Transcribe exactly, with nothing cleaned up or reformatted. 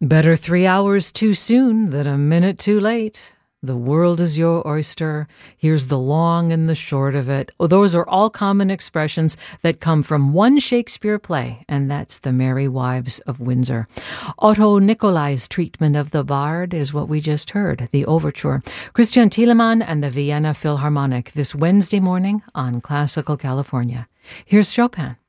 Better three hours too soon than a minute too late. The world is your oyster. Here's the long and the short of it. Oh, those are all common expressions that come from one Shakespeare play, and that's The Merry Wives of Windsor. Otto Nicolai's treatment of the bard is what we just heard, the overture. Christian Thielemann and the Vienna Philharmonic this Wednesday morning on Classical California. Here's Chopin.